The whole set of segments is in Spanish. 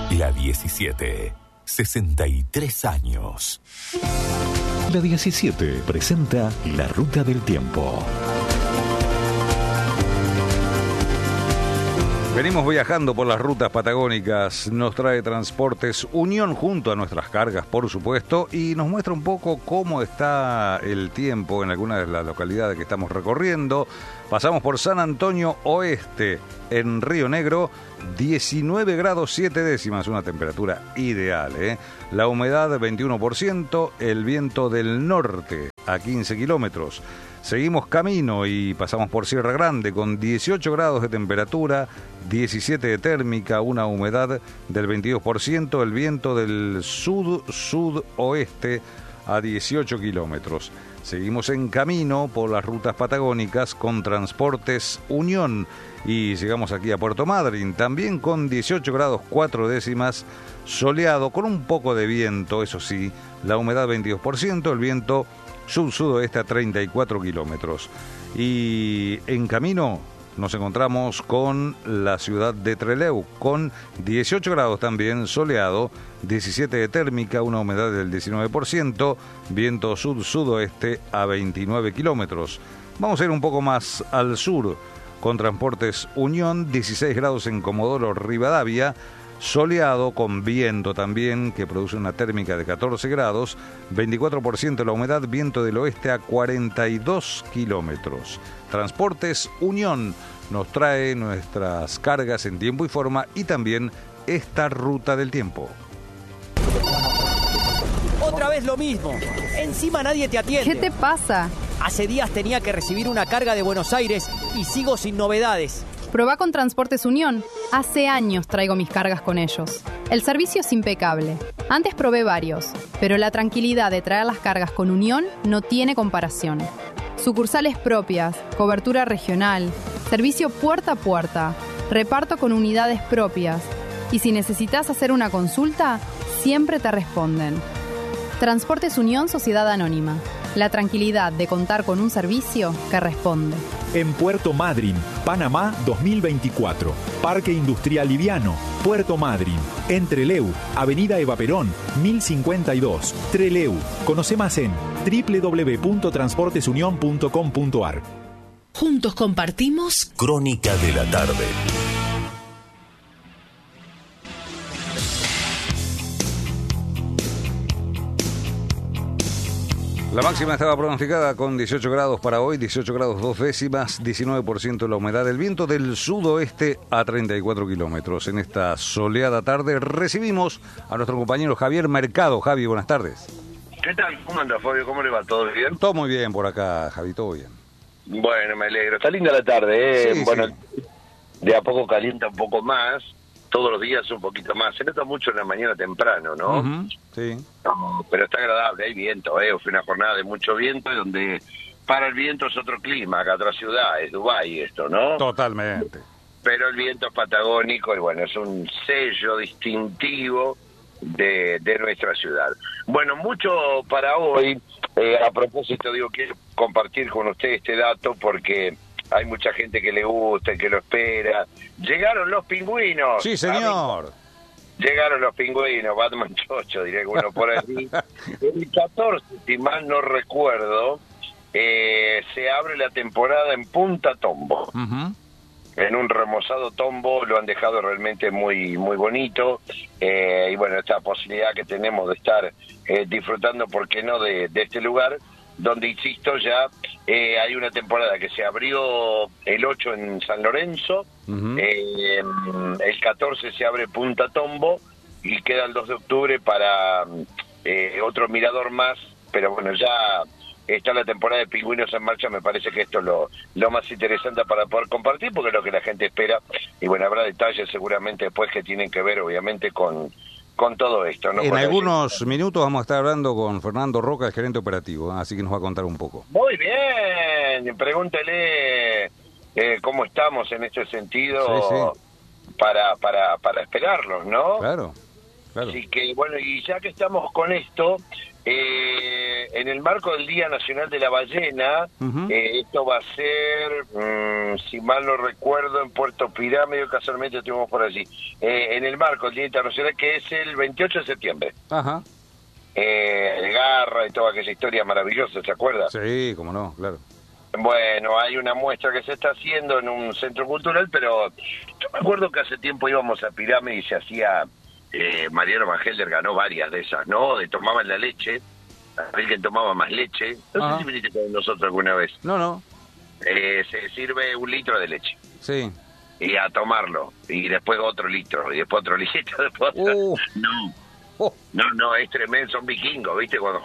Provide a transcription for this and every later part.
La 17. 63 años. La 17 presenta La Ruta del Tiempo. Venimos viajando por las rutas patagónicas, nos trae Transportes Unión junto a nuestras cargas, por supuesto, y nos muestra un poco cómo está el tiempo en algunas de las localidades que estamos recorriendo. Pasamos por San Antonio Oeste, en Río Negro, 19 grados 7 décimas, una temperatura ideal, ¿eh? La humedad 21%, el viento del norte a 15 kilómetros. Seguimos camino y pasamos por Sierra Grande con 18 grados de temperatura, 17 de térmica, una humedad del 22%, el viento del sud-sudoeste a 18 kilómetros. Seguimos en camino por las rutas patagónicas con Transportes Unión y llegamos aquí a Puerto Madryn, también con 18 grados 4 décimas, soleado, con un poco de viento, eso sí, la humedad 22%, el viento sud-sudoeste a 34 kilómetros. Y en camino nos encontramos con la ciudad de Trelew, con 18 grados también, soleado, 17 de térmica, una humedad del 19%, viento sud-sudoeste a 29 kilómetros. Vamos a ir un poco más al sur, con Transportes Unión, 16 grados en Comodoro Rivadavia, soleado con viento también, que produce una térmica de 14 grados, 24% la humedad, viento del oeste a 42 kilómetros. Transportes Unión nos trae nuestras cargas en tiempo y forma y también esta ruta del tiempo. Otra vez lo mismo. Encima nadie te atiende. ¿Qué te pasa? Hace días tenía que recibir una carga de Buenos Aires y sigo sin novedades. Probá con Transportes Unión. Hace años traigo mis cargas con ellos. El servicio es impecable. Antes probé varios, pero la tranquilidad de traer las cargas con Unión no tiene comparación. Sucursales propias, cobertura regional, servicio puerta a puerta, reparto con unidades propias. Y si necesitas hacer una consulta, siempre te responden. Transportes Unión Sociedad Anónima. La tranquilidad de contar con un servicio que responde. En Puerto Madryn, Panamá 2024. Parque Industrial Liviano, Puerto Madryn. En Trelew, Avenida Eva Perón, 1052. Trelew. Conoce más en www.transportesunion.com.ar. Juntos compartimos Crónica de la tarde. La máxima estaba pronosticada con 18 grados para hoy, 18 grados 2 décimas, 19% la humedad, del viento del sudoeste a 34 kilómetros. En esta soleada tarde recibimos a nuestro compañero Javier Mercado. Javi, buenas tardes. ¿Qué tal? ¿Cómo anda, Fabio? ¿Cómo le va? ¿Todo bien? Todo muy bien por acá, Javi, todo bien. Bueno, me alegro. Está linda la tarde, ¿eh? Sí, bueno, sí. De a poco calienta un poco más. Todos los días un poquito más. Se nota mucho en la mañana temprano, ¿no? Uh-huh, sí. No, pero está agradable, hay viento, ¿eh? Fue una jornada de mucho viento, y donde para el viento es otro clima, acá otra ciudad, es Dubái esto, ¿no? Totalmente. Pero el viento es patagónico y bueno, es un sello distintivo de nuestra ciudad. Bueno, mucho para hoy. A propósito, digo, quiero compartir con usted este dato porque hay mucha gente que le gusta y que lo espera. Llegaron los pingüinos. Sí, señor. Llegaron los pingüinos, Batman Chocho, diría uno por ahí. El 14, si mal no recuerdo, se abre la temporada en Punta Tombo. Uh-huh. En un remozado tombo, lo han dejado realmente muy muy bonito. Y bueno, esta posibilidad que tenemos de estar disfrutando, ¿por qué no?, de este lugar, donde, insisto, ya hay una temporada que se abrió el 8 en San Lorenzo, uh-huh. El 14 se abre Punta Tombo y queda el 2 de octubre para otro mirador más, pero bueno, ya está la temporada de pingüinos en marcha. Me parece que esto es lo más interesante para poder compartir, porque es lo que la gente espera, y bueno, habrá detalles seguramente después que tienen que ver, obviamente, con todo esto, ¿no? En algunos minutos vamos a estar hablando con Fernando Roca, el gerente operativo, así que nos va a contar un poco. Muy bien, pregúntele cómo estamos en este sentido, sí. para esperarlos, ¿no? Claro. Así que bueno, y ya que estamos con esto, En el marco del Día Nacional de la Ballena, esto va a ser, si mal no recuerdo, en Puerto Pirámido, casualmente estuvimos por allí. En el marco del Día Internacional, que es el 28 de septiembre. Ajá. El Garra y toda aquella historia maravillosa, ¿se acuerda? Sí, cómo no, claro. Bueno, hay una muestra que se está haciendo en un centro cultural, pero yo me acuerdo que hace tiempo íbamos a Pirámide y se hacía, Mariano Van Helder ganó varias de esas, ¿no? De tomaban la leche, alguien tomaba más leche, no sé si viniste con nosotros alguna vez. No. Se sirve 1 litro de leche. Sí. Y a tomarlo, y después otro litro, y después otro litro, después otro. No, es tremendo, son vikingos, ¿viste? Cuando...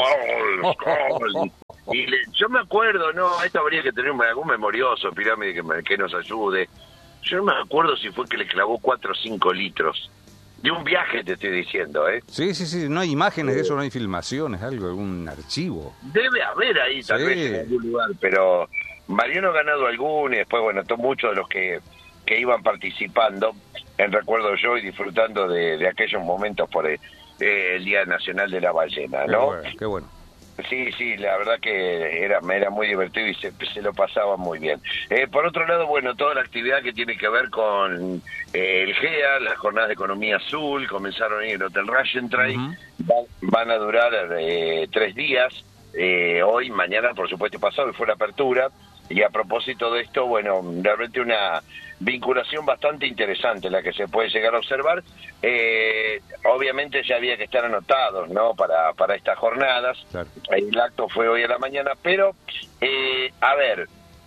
Y yo me acuerdo, esto habría que tener algún memorioso, Pirámide, que nos ayude. Yo no me acuerdo si fue que le clavó 4 o 5 litros. De un viaje te estoy diciendo, ¿eh? Sí, no hay imágenes de eso, no hay filmaciones, algún archivo. Debe haber ahí, tal vez, en algún lugar, pero Mariano ha ganado alguno, y después, bueno, muchos de los que iban participando, en recuerdo yo y disfrutando de aquellos momentos por el Día Nacional de la Ballena, ¿no? Qué bueno. Sí, la verdad que era muy divertido y se lo pasaba muy bien. Por otro lado, bueno, toda la actividad que tiene que ver con el GEA, las jornadas de economía azul, comenzaron en el Hotel Rajentray, van a durar 3 días, hoy, mañana, por supuesto, pasado, y fue la apertura. Y a propósito de esto, bueno, realmente una vinculación bastante interesante la que se puede llegar a observar. Obviamente ya había que estar anotados, ¿no? Para estas jornadas. Claro. El acto fue hoy a la mañana, pero, a ver,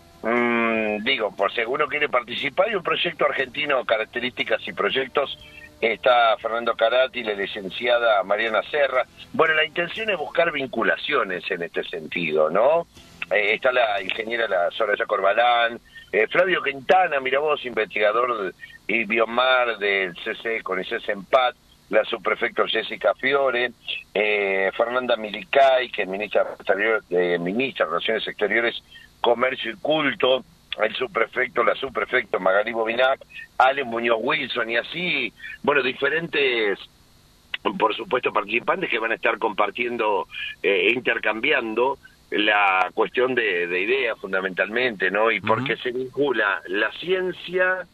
digo, por si alguno quiere participar, hay un proyecto argentino, características y proyectos. Está Fernando Carati, la licenciada Mariana Serra. Bueno, la intención es buscar vinculaciones en este sentido, ¿no? Está la ingeniera Soraya Corbalán, Flavio Quintana, mira vos, investigador y biomar del CC con el CESEMPAT, la subprefecto Jessica Fiore, Fernanda Milicay, que es ministra de Relaciones Exteriores, Comercio y Culto, el subprefecto, la subprefecto Magalí Bobinac, Ale Muñoz Wilson, y así, bueno, diferentes, por supuesto, participantes que van a estar compartiendo e intercambiando la cuestión de ideas fundamentalmente, ¿no? Y porque se vincula la ciencia,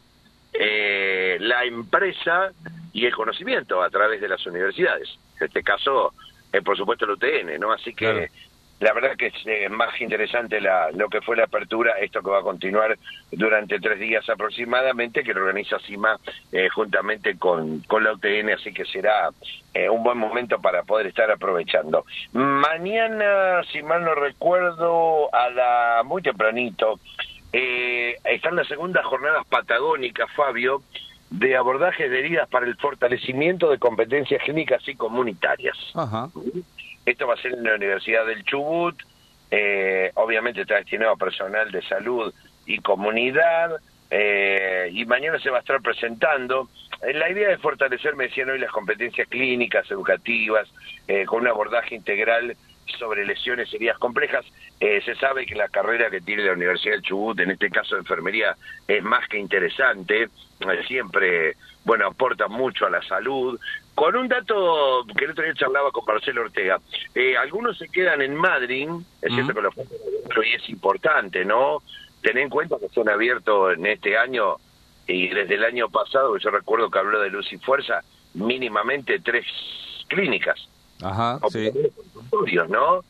la empresa y el conocimiento a través de las universidades. En este caso, por supuesto, el UTN, ¿no? Así que claro, la verdad que es más interesante lo que fue la apertura, esto que va a continuar durante 3 días aproximadamente, que lo organiza CIMA juntamente con la UTN, así que será un buen momento para poder estar aprovechando. Mañana, si mal no recuerdo, muy tempranito, están las segundas jornadas patagónicas, Fabio, de abordajes de heridas para el fortalecimiento de competencias clínicas y comunitarias. Ajá. Esto va a ser en la Universidad del Chubut, obviamente está destinado a personal de salud y comunidad, y mañana se va a estar presentando. La idea es fortalecer, me decían hoy, las competencias clínicas, educativas, con un abordaje integral sobre lesiones y heridas complejas. Se sabe que la carrera que tiene la Universidad del Chubut, en este caso de enfermería, es más que interesante, siempre, bueno, aporta mucho a la salud. Con un dato que el otro día charlaba con Marcelo Ortega, algunos se quedan en Madrid, es cierto que lo fue, y es importante, ¿no? Ten en cuenta que son abiertos en este año, y desde el año pasado, yo recuerdo que habló de Luz y Fuerza, mínimamente 3 clínicas. Ajá, sí. ¿No?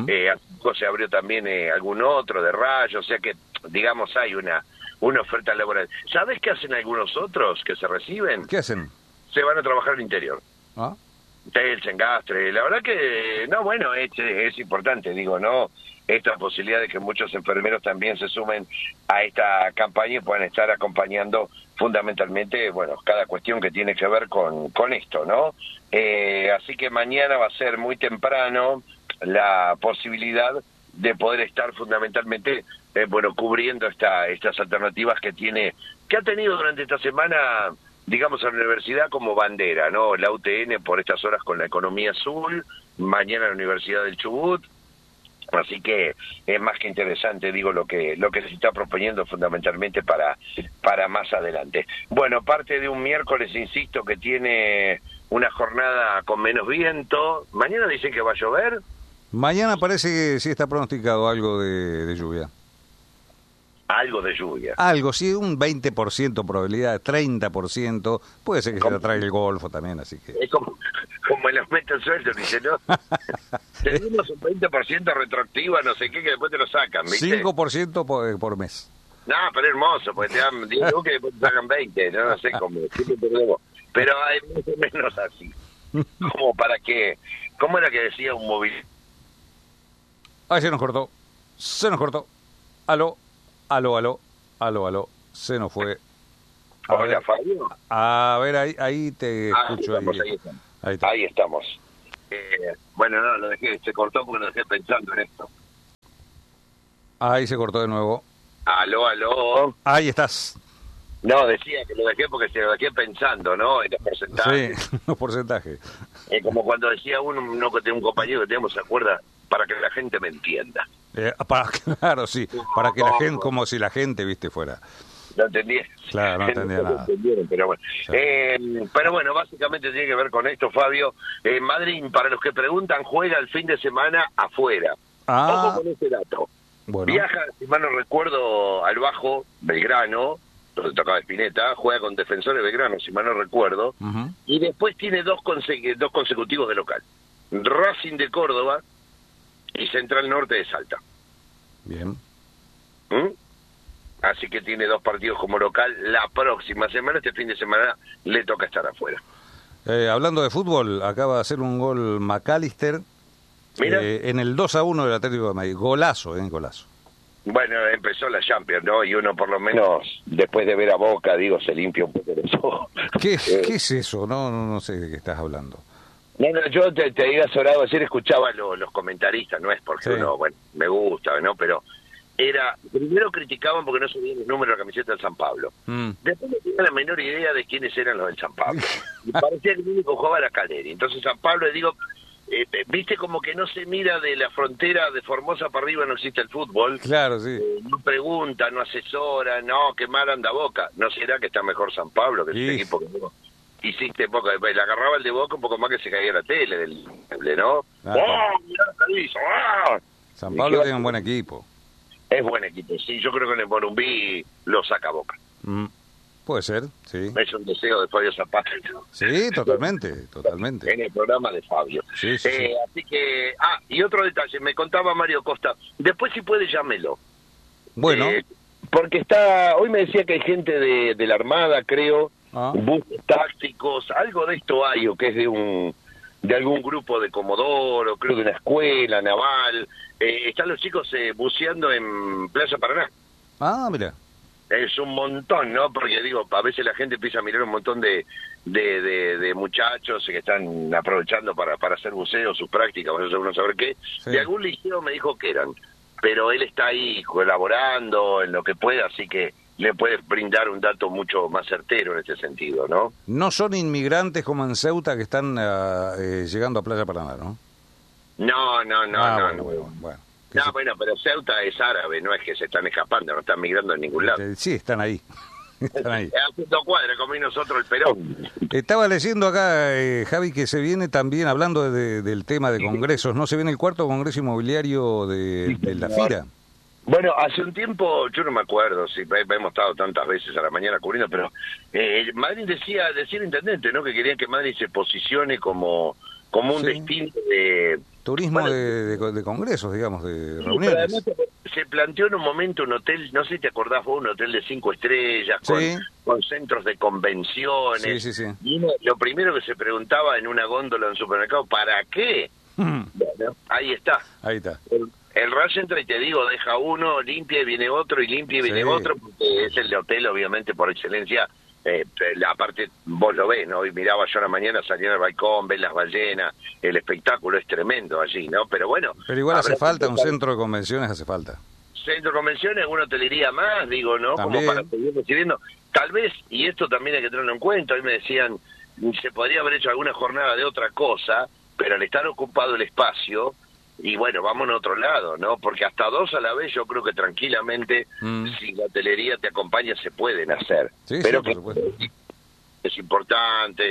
Se abrió también algún otro de Rayo, o sea que, digamos, hay una oferta laboral. ¿Sabes qué hacen algunos otros que se reciben? ¿Qué hacen? Se van a trabajar al interior. ¿Ah? Telsen, Gastre, la verdad que, no, bueno, es importante, digo, ¿no? Esta posibilidad de que muchos enfermeros también se sumen a esta campaña y puedan estar acompañando fundamentalmente, bueno, cada cuestión que tiene que ver con esto, ¿no? Así que mañana va a ser muy temprano la posibilidad de poder estar fundamentalmente, bueno, cubriendo estas alternativas que ha tenido durante esta semana, digamos, a la universidad como bandera, ¿no? La UTN por estas horas con la economía azul, mañana la Universidad del Chubut. Así que es más que interesante, digo, lo que se está proponiendo fundamentalmente para más adelante. Bueno, parte de un miércoles, insisto, que tiene una jornada con menos viento. Mañana dicen que va a llover. Mañana parece que sí está pronosticado algo de lluvia. Algo de lluvia. Algo, sí, un 20% probabilidad, 30%. Puede ser que se la traiga el Golfo también, así que... Es como en los metes sueltos, dice, ¿no? Tenemos un 20% retroactiva, no sé qué, que después te lo sacan, ¿viste? 5% por mes. No, pero hermoso, porque te dan 10 lucas y después te sacan 20, no sé cómo, pero hay más o menos así. Como para que... ¿Cómo era que decía un móvil? Ay, se nos cortó. Aló, se nos fue. Hola, Fabio. A ver, ahí te escucho. Ahí estamos. Bueno, no, lo dejé, se cortó porque lo dejé pensando en esto. Ahí se cortó de nuevo. Aló. Ahí estás. No, decía que lo dejé porque se lo dejé pensando, ¿no? En los porcentajes. Sí, los porcentajes. Como cuando decía un compañero que tenemos, ¿se acuerda? Para que la gente me entienda. Claro, sí, para que la gente, como si la gente, viste, fuera. No entendía. Claro, no entendía nada. Pero bueno. Pero bueno, básicamente tiene que ver con esto, Fabio. Madrid, para los que preguntan, juega el fin de semana afuera. Ojo con ese dato. Bueno. Viaja, si mal no recuerdo, al Bajo Belgrano, donde tocaba Spinetta, juega con Defensores Belgrano, si mal no recuerdo, y después tiene dos consecutivos de local. Racing de Córdoba y Central Norte de Salta. Bien. Así que tiene 2 partidos como local. La próxima semana, este fin de semana, le toca estar afuera. Hablando de fútbol, acaba de hacer un gol McAllister en el 2-1 del Atlético de Madrid. Golazo. Bueno, empezó la Champions, ¿no? Y uno por lo menos, después de ver a Boca, se limpia un poco los ojos. ¿Qué es eso? No sé de qué estás hablando. No, yo te había sobrado, ayer escuchaba los comentaristas, no es porque uno, me gusta, ¿no? Pero primero criticaban porque no subían el número de la camiseta del San Pablo. Después no tenía la menor idea de quiénes eran los del San Pablo. Y parecía que el único jugaba era Caleri. Entonces San Pablo, le digo, viste como que no se mira de la frontera de Formosa para arriba, no existe el fútbol. Claro, sí. No pregunta, no asesora, no, qué mal anda Boca. ¿No será que está mejor San Pablo que ese equipo que no? Hiciste Boca, le agarraba el de Boca un poco más que se caía la tele del ¿no? Mirá lo que hizo, San Pablo tiene un buen equipo. Es buen equipo, sí, yo creo que en el Morumbí lo saca Boca. Puede ser, sí. Es un deseo de Fabio Zapata. Sí, totalmente. En el programa de Fabio. Sí. Así que, y otro detalle, me contaba Mario Costa, después si puede llámelo. Bueno. Porque hoy me decía que hay gente de la Armada, creo, buses tácticos, algo de esto hay, o que es de algún grupo de Comodoro, creo de una escuela naval. Están los chicos buceando en Playa Paraná. Mira. Es un montón, ¿no? Porque a veces la gente empieza a mirar un montón de muchachos que están aprovechando para hacer buceo, sus prácticas, no saber qué. Sí. De algún liceo me dijo que eran, pero él está ahí colaborando en lo que pueda, así que le puede brindar un dato mucho más certero en este sentido, ¿no? No son inmigrantes como en Ceuta que están llegando a Playa Paraná, ¿no? No. Bueno. Bueno, pero Ceuta es árabe, no es que se están escapando, no están migrando en ningún lado. Sí, están ahí. Haciendo cuadra, comí nosotros el Perón. Estaba leyendo acá, Javi, que se viene también, hablando del tema de congresos, ¿no? Se viene el 4º Congreso Inmobiliario de la FIRA. Bueno, hace un tiempo, yo no me acuerdo si hemos estado tantas veces a la mañana cubriendo, pero Madrid decía el intendente, ¿no? Que querían que Madrid se posicione como un destino de... Turismo de congresos, digamos, de reuniones. Pero además se planteó en un momento un hotel, no sé si te acordás vos, un hotel de 5 estrellas, con centros de convenciones. Sí. Y lo primero que se preguntaba en una góndola en un supermercado, ¿para qué? Bueno, ahí está. El Racing, te digo, deja uno, limpia y viene otro, y limpia y viene otro, porque es el de hotel, obviamente, por excelencia. Aparte, vos lo ves, ¿no? Hoy miraba yo a la mañana, salía al balcón, ves las ballenas, el espectáculo es tremendo allí, ¿no? Pero bueno... Pero igual hace falta, un centro de convenciones hace falta. Centro de convenciones, una hotelería más, digo, ¿no? También. Como para seguir recibiendo. Tal vez, y esto también hay que tenerlo en cuenta, hoy me decían, se podría haber hecho alguna jornada de otra cosa, pero al estar ocupado el espacio... Y bueno, vamos a otro lado, ¿no? Porque hasta 2 a la vez yo creo que tranquilamente, si la hotelería te acompaña, se pueden hacer. Sí, pero por supuesto. Es importante,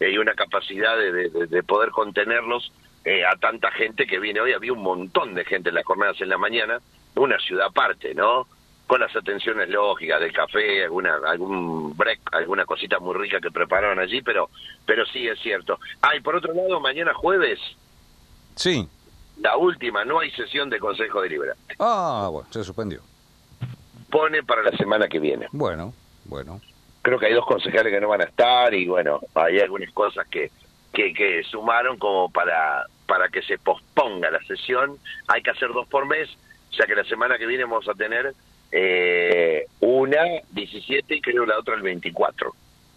y una capacidad de poder contenerlos a tanta gente que viene hoy. Había un montón de gente en las jornadas en la mañana, una ciudad aparte, ¿no? Con las atenciones lógicas del café, algún break, alguna cosita muy rica que prepararon allí, pero sí es cierto. Y por otro lado, mañana jueves, sí, la última, no hay sesión de Consejo Deliberante. Bueno, se suspendió. Pone para la semana que viene. Bueno. Creo que hay 2 concejales que no van a estar y bueno, hay algunas cosas que sumaron como para que se posponga la sesión. Hay que hacer 2 por mes, ya que la semana que viene vamos a tener una 17 y creo la otra el 24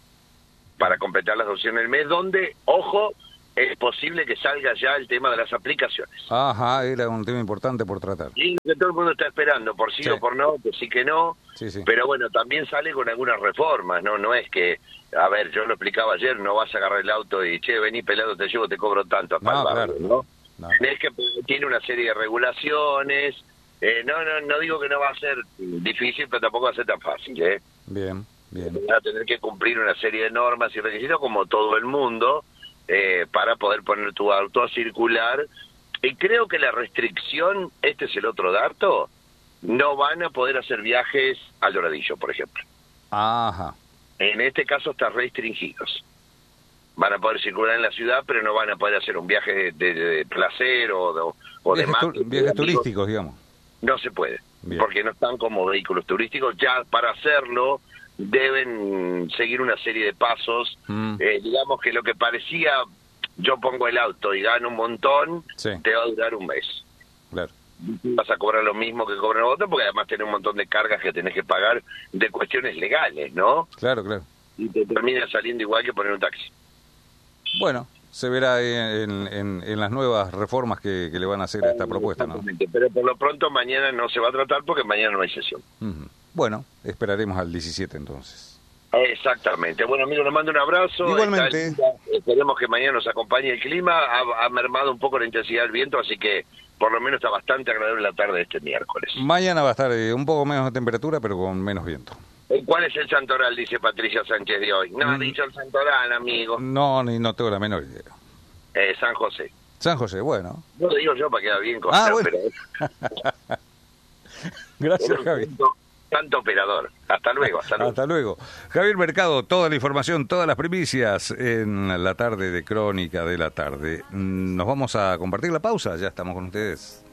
para completar las 2 en el mes, donde, ojo, es posible que salga ya el tema de las aplicaciones. Ajá, era un tema importante por tratar. Y que todo el mundo está esperando, por sí o por no, pues sí que no, sí. Pero bueno, también sale con algunas reformas, no es que, a ver, yo lo explicaba ayer, no vas a agarrar el auto y, che, vení pelado, te llevo, te cobro tanto, claro. ¿no? Es que tiene una serie de regulaciones. No digo que no va a ser difícil, pero tampoco va a ser tan fácil, ¿eh? Bien. Va a tener que cumplir una serie de normas y requisitos, como todo el mundo, para poder poner tu auto a circular. Y creo que la restricción, este es el otro dato, no van a poder hacer viajes al Doradillo, por ejemplo. Ajá. En este caso están restringidos. Van a poder circular en la ciudad, pero no van a poder hacer un viaje de placer o viajes turísticos, digamos. No se puede, Bien. porque no están como vehículos turísticos. Ya para hacerlo deben seguir una serie de pasos. Digamos que lo que parecía, yo pongo el auto y gano un montón, sí, te va a durar un mes. Claro. Vas a cobrar lo mismo que cobran los otros, porque además tenés un montón de cargas que tenés que pagar de cuestiones legales, ¿no? Claro. Y te termina saliendo igual que poner un taxi. Bueno, se verá en las nuevas reformas que le van a hacer a esta propuesta, ¿no? Pero por lo pronto mañana no se va a tratar porque mañana no hay sesión. Bueno, esperaremos al 17 entonces. Exactamente. Bueno, amigo, nos mando un abrazo. Igualmente. Esperemos que mañana nos acompañe el clima. Ha mermado un poco la intensidad del viento, así que por lo menos está bastante agradable la tarde de este miércoles. Mañana va a estar un poco menos de temperatura, pero con menos viento. ¿Cuál es el santoral, dice Patricia Sánchez de hoy? No ha dicho el santoral, amigo. No tengo la menor idea. San José. San José, bueno. No lo digo yo para quedar bien con bueno. pero... Gracias, Javi. Tanto operador. Hasta luego. Hasta luego. Javier Mercado, toda la información, todas las primicias en la tarde de Crónica de la Tarde. Nos vamos a compartir la pausa, ya estamos con ustedes.